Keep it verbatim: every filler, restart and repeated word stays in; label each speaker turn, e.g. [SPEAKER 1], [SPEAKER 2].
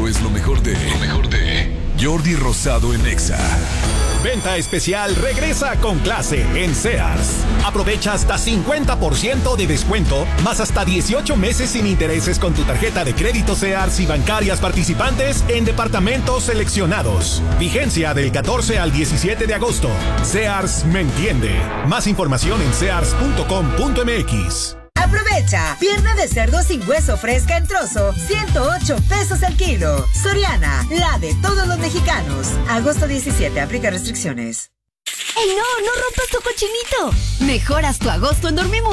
[SPEAKER 1] es lo mejor de... Lo mejor de... Jordi Rosado en Exa.
[SPEAKER 2] Venta especial regresa con clase en Sears. Aprovecha hasta cincuenta por ciento de descuento, más hasta dieciocho meses sin intereses con tu tarjeta de crédito Sears y bancarias participantes en departamentos seleccionados. Vigencia del catorce al diecisiete de agosto. Sears me entiende. Más información en sears punto com punto m x.
[SPEAKER 3] Aprovecha, pierna de cerdo sin hueso fresca en trozo, ciento ocho pesos al kilo. Soriana, la de todos los mexicanos. Agosto diecisiete, aplica restricciones.
[SPEAKER 4] ¡Ey, no! ¡No rompas tu cochinito! Mejoras tu agosto en Dormimur.